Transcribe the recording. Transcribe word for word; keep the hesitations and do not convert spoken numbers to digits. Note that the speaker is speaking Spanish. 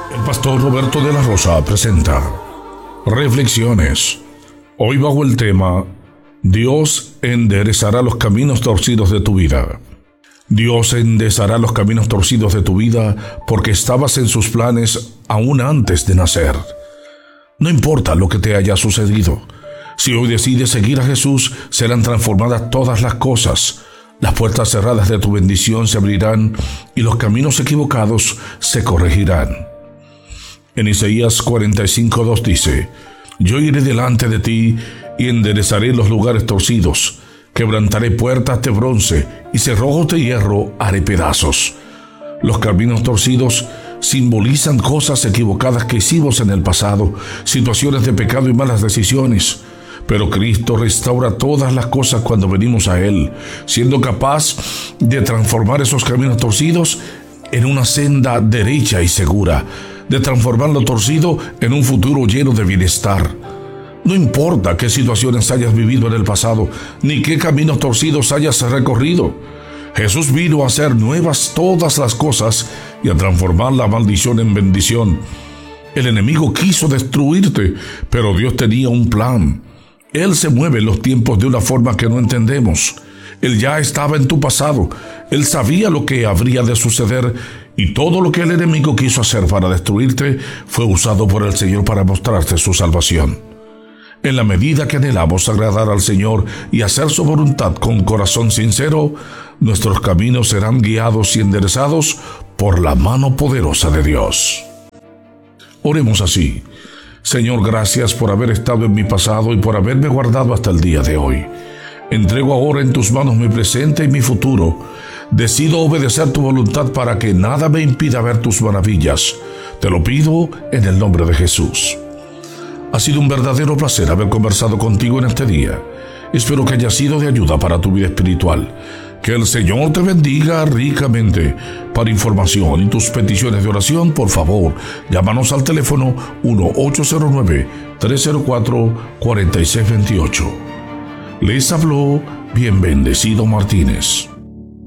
El pastor Roberto de la Rosa presenta Reflexiones. Hoy bajo el tema Dios enderezará los caminos torcidos de tu vida. Dios enderezará los caminos torcidos de tu vida porque estabas en sus planes aún antes de nacer. No importa lo que te haya sucedido. Si hoy decides seguir a Jesús, serán transformadas todas las cosas. Las puertas cerradas de tu bendición se abrirán y los caminos equivocados se corregirán. En Isaías cuarenta y cinco, dos dice: Yo iré delante de ti y enderezaré los lugares torcidos, quebrantaré puertas de bronce y cerrojos de hierro haré pedazos. Los caminos torcidos simbolizan cosas equivocadas que hicimos en el pasado, situaciones de pecado y malas decisiones. Pero Cristo restaura todas las cosas cuando venimos a Él, siendo capaz de transformar esos caminos torcidos en una senda derecha y segura, de transformar lo torcido en un futuro lleno de bienestar. No importa qué situaciones hayas vivido en el pasado, ni qué caminos torcidos hayas recorrido. Jesús vino a hacer nuevas todas las cosas y a transformar la maldición en bendición. El enemigo quiso destruirte, pero Dios tenía un plan. Él se mueve en los tiempos de una forma que no entendemos. Él ya estaba en tu pasado. Él sabía lo que habría de suceder y todo lo que el enemigo quiso hacer para destruirte fue usado por el Señor para mostrarte su salvación. En la medida que anhelamos agradar al Señor y hacer su voluntad con corazón sincero, nuestros caminos serán guiados y enderezados por la mano poderosa de Dios. Oremos así: Señor, gracias por haber estado en mi pasado y por haberme guardado hasta el día de hoy. Entrego ahora en tus manos mi presente y mi futuro. Decido obedecer tu voluntad para que nada me impida ver tus maravillas. Te lo pido en el nombre de Jesús. Ha sido un verdadero placer haber conversado contigo en este día. Espero que haya sido de ayuda para tu vida espiritual. Que el Señor te bendiga ricamente. Para información y tus peticiones de oración, por favor, llámanos al teléfono uno ocho cero nueve, tres cero cuatro, cuatro seis dos ocho. Les habló Bien Bendecido Martínez.